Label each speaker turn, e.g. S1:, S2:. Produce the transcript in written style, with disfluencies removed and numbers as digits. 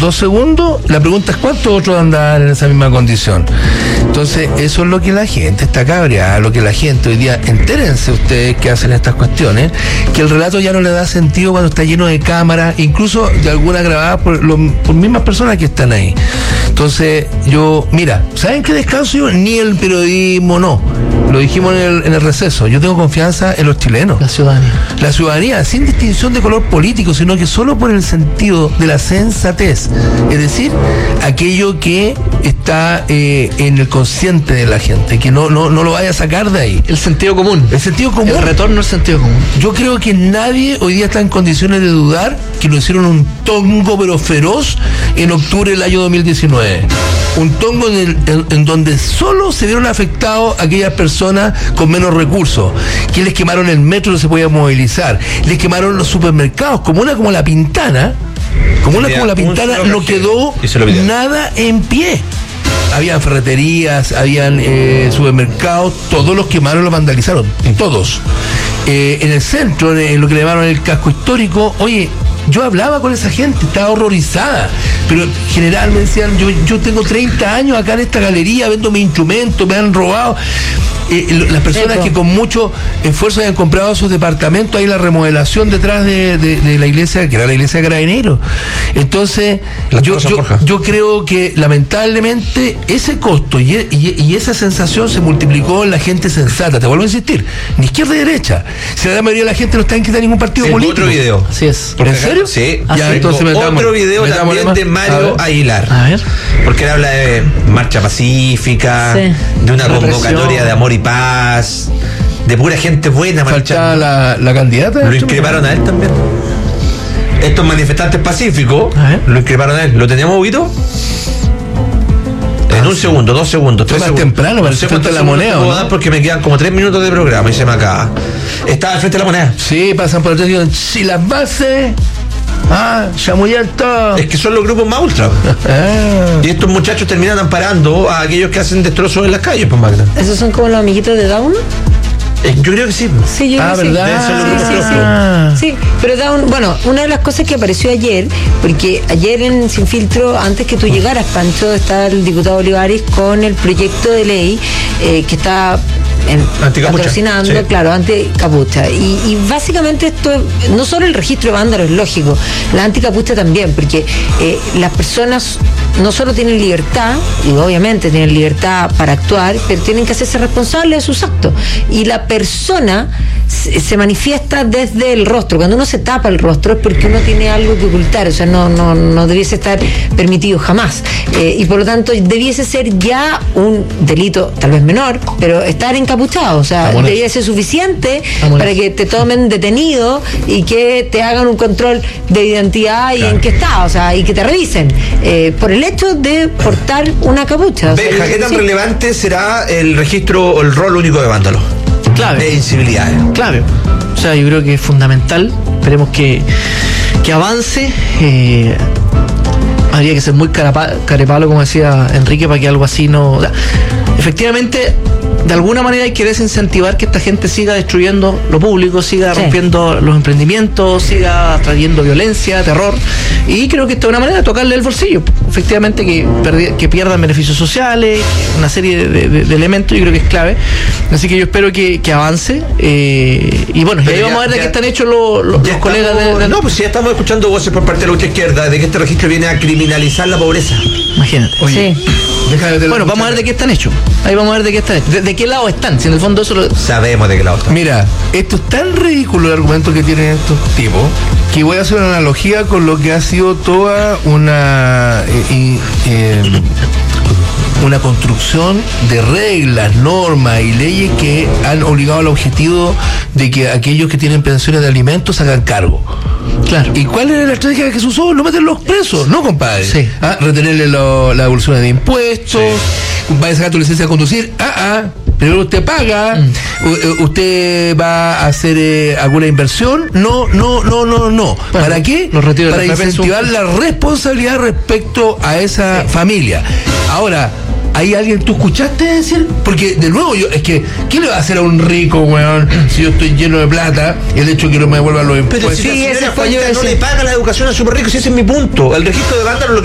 S1: 2 segundos, la pregunta es ¿cuántos otros andan en esa misma condición? Entonces, eso es lo que la gente está cabreada, lo que la gente hoy día, entérense ustedes que hacen estas cuestiones, que el relato ya no le da sentido cuando está lleno de cámaras, incluso de algunas grabadas por mismas personas que están ahí. Entonces, mira, ¿saben qué descanso yo? Ni el periodismo, no. Lo dijimos en el receso. Yo tengo confianza en los chilenos. La ciudadanía, sin distinción de color político, sino que solo por el sentido de la sensatez. Es decir, aquello que está en el consciente de la gente, que no lo vaya a sacar de ahí.
S2: El sentido común.
S1: El sentido común.
S2: El retorno al sentido común.
S1: Yo creo que nadie hoy día está en condiciones de dudar que lo hicieron un tongo pero feroz en octubre del año 2019. Un tongo en donde solo se vieron afectados aquellas personas con menos recursos, que les quemaron el metro, no se podía movilizar, les quemaron los supermercados, como La Pintana, no quedó nada en pie. Habían ferreterías, habían supermercados, todos los quemaron, los vandalizaron, todos. En el centro, en lo que le llamaron el casco histórico, oye, yo hablaba con esa gente, estaba horrorizada, pero en general me decían, yo tengo 30 años acá en esta galería, vendo mis instrumentos, me han robado. Las personas que con mucho esfuerzo habían comprado sus departamentos, hay la remodelación detrás de la iglesia, que era la iglesia de Carabineros. Entonces, yo creo que lamentablemente ese costo y esa sensación se multiplicó en la gente sensata. Te vuelvo a insistir, ni izquierda ni derecha. Si la mayoría de la gente no está inscrita en ningún partido político.
S3: Otro video.
S2: Así es.
S1: ¿En serio?
S3: Sí.
S1: Ya, entonces
S3: otro video también de Mario Aguilar.
S2: A ver.
S3: Porque él habla de marcha pacífica, de una convocatoria de amor y paz, de pura gente buena marchando.
S1: ¿Faltaba la candidata?
S3: Lo increparon a él también. Estos manifestantes pacíficos lo increparon a él. ¿Lo teníamos, Huguito? En 1 segundo, 2 segundos, 3 segundos.
S1: Más temprano, para el frente de la moneda, ¿no?
S3: Porque me quedan como 3 minutos de programa y se me acaba. Estaba al frente de la moneda.
S1: Sí, pasan por el techo y dicen, si las bases... chamullar todo.
S3: Es que son los grupos más ultra. Y estos muchachos terminan amparando a aquellos que hacen destrozos en las calles, pues, Magda.
S4: ¿Esos son como los amiguitos de Down?
S3: Yo creo que sí.
S4: Sí, yo creo que
S1: ¿verdad?
S4: sí. Sí, pero Down, bueno, una de las cosas que apareció ayer, porque ayer en Sin Filtro, antes que tú llegaras, Pancho, está el diputado Olivares con el proyecto de ley que está patrocinando, sí. Claro, anticapucha. Y básicamente esto, no solo el registro de vándalos, es lógico, la anticapucha también, porque las personas no solo tienen libertad, y obviamente tienen libertad para actuar, pero tienen que hacerse responsables de sus actos. Y la persona se manifiesta desde el rostro. Cuando uno se tapa el rostro es porque uno tiene algo que ocultar, o sea, no debiese estar permitido jamás. Y por lo tanto debiese ser ya un delito, tal vez menor, pero estar encapuchado, o sea, debería ser suficiente para que te tomen detenido y que te hagan un control de identidad y en qué está, o sea, y que te revisen por el hecho de portar una capucha.
S3: Benja, ¿qué tan relevante será el registro o el rol único de vándalos?
S2: Clave.
S3: De incivilidades.
S2: Clave. O sea, yo creo que es fundamental. Esperemos que avance. Habría que ser muy carepalo, como decía Enrique, para que algo así no... O sea, efectivamente, de alguna manera hay que desincentivar que esta gente siga destruyendo lo público, siga rompiendo los emprendimientos, siga trayendo violencia, terror, y creo que esta es una manera de tocarle el bolsillo. Efectivamente, que pierdan beneficios sociales, una serie de elementos, yo creo que es clave. Así que yo espero que avance, y bueno, y ahí vamos a ver de qué están hechos los colegas de...
S3: No, pues si ya estamos escuchando voces por parte de la lucha izquierda de que este registro viene a criminalizar la pobreza.
S2: Imagínate.
S1: Oye,
S2: bueno, vamos a ver de qué están hechos. Ahí vamos a ver de qué están hechos. ¿De qué lado están? Si en el fondo eso lo...
S3: Sabemos de qué lado están.
S1: Mira, esto es tan ridículo el argumento que tienen estos tipos, que voy a hacer una analogía con lo que ha sido toda una construcción de reglas, normas y leyes que han obligado al objetivo de que aquellos que tienen pensiones de alimentos hagan cargo.
S2: Claro.
S1: ¿Y cuál era la estrategia que se usó? No meterlos presos, ¿no, compadre?
S2: Sí.
S1: Retenerle la devolución de impuestos, vaya a sacar tu licencia de conducir, primero usted paga, usted va a hacer alguna inversión, no. Bueno, ¿para qué? Para incentivar la responsabilidad respecto a esa familia. Ahora, ¿hay alguien, tú escuchaste decir? Porque de nuevo ¿qué le va a hacer a un rico, weón, si yo estoy lleno de plata, el hecho de que no me devuelvan los impuestos?
S3: Pero si la señora Juanita no le paga la educación a super rico, si ese es mi punto. El registro de vándalos